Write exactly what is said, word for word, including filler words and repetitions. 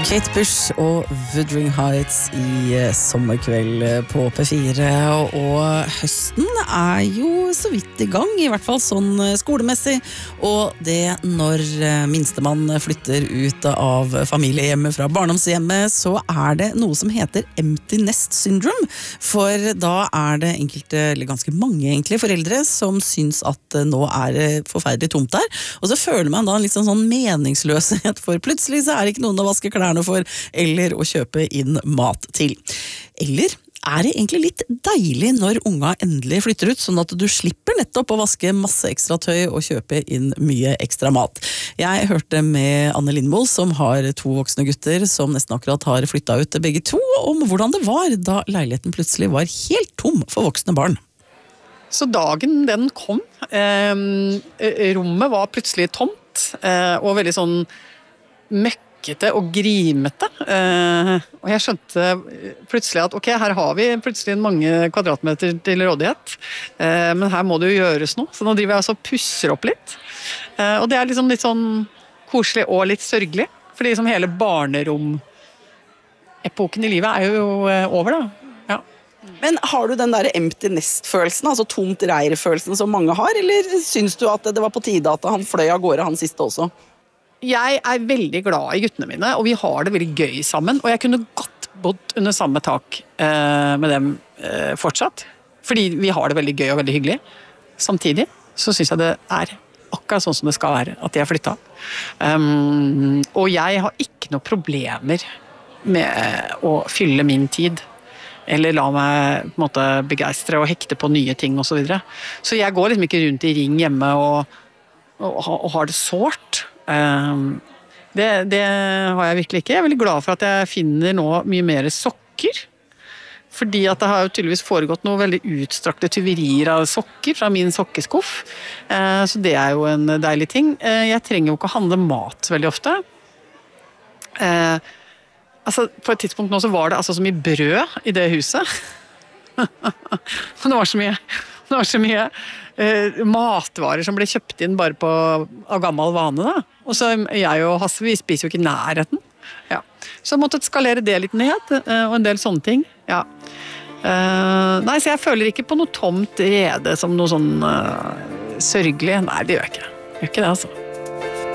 Kate Bush og Wuthering Heights i sommerkveld på P fire, og høsten er jo så vidt i gang, i hvert fall sånn skolemessig, og det når minstemann flytter ut av familiehjemmet fra barndomshjemmet, så er det noe som heter empty nest syndrome, for da er det enkelte, eller ganske mange egentlig, foreldre som syns at nå er det forferdelig tomt der, og så føler man da en litt sånn, sånn meningsløshet, for plutselig så er det ikke noen å vaske klærne for, eller å kjøpe inn mat til. Eller er det egentlig litt deilig når unga endelig flytter ut, sånn at du slipper nettopp å vaske masse ekstra tøy og kjøpe inn mye ekstra mat. Jeg hørte med Anne Lindmo, som har to voksne gutter, som nesten akkurat har flyttet ut begge to, om hvordan det var da leiligheten plutselig var helt tom for voksne barn. Så dagen den kom, eh, rommet var plutselig tomt, eh, og veldig sånn møkk og grimete, uh, og jeg skjønte plutselig at ok, her har vi plutselig mange kvadratmeter til rådighet, uh, men her må det jo gjøres noe, så nå driver jeg altså og pusser opp litt, uh, og det er liksom litt sånn koselig og litt sørgelig, fordi liksom hele barnerom-epoken i livet er jo uh, over da. Ja. Men har du den der empty nest-følelsen, altså tomt reir-følelsen som mange har, eller syns du at det var på tide at han fløy av gårde han siste også? Jeg er veldig glad i guttene mine, og vi har det veldig gøy sammen, og jeg kunne godt bodd under samme tak eh, med dem eh, fortsatt, fordi vi har det veldig gøy og veldig hyggelig. Samtidig så synes jeg det er akkurat sånn som det skal være, at jeg har flyttet. Um, og jeg har ikke noen problemer med å fylle min tid, eller la meg på en måte begeistre og hekte på nye ting og så videre. Så jeg går liksom ikke rundt i ring hjemme og, og, og har det sårt. Um, det, det har jeg virkelig ikke. Jeg er veldig glad for at jeg finner nå mye mer sokker, fordi at det har jo tydeligvis foregått noe veldig utstrakte tyverier av sokker fra min sokkeskuff, uh, så det er jo en deilig ting. Uh, jeg trenger jo ikke å handle mat veldig ofte. Uh, altså, på et tidspunkt nå så var det altså så mye brød i det huset. det var så mye det var så mye uh, matvarer som ble kjøpt inn bare på, av gammel vane da. Og så jeg og Hasse, vi spiser jo ikke nærheten. Ja. Så jeg måtte skalere det litt ned, uh, og en del sånne ting. Ja. Uh, nei, så jeg føler ikke på noe tomt rede som noe sånn uh, sørgelig. Nei, det gjør jeg ikke. Jeg gjør ikke det, altså.